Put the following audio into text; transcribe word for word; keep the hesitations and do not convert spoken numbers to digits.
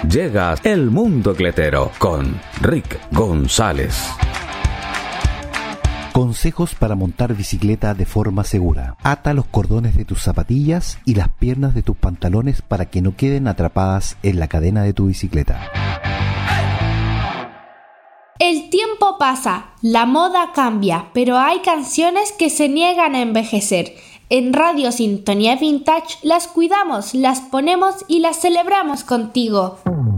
Llega El Mundo Cletero con Rick González. Consejos para montar bicicleta de forma segura. Ata los cordones de tus zapatillas y las piernas de tus pantalones para que no queden atrapadas en la cadena de tu bicicleta. El tiempo pasa, la moda cambia, pero hay canciones que se niegan a envejecer. En Radio Sintonía Vintage las cuidamos, las ponemos y las celebramos contigo.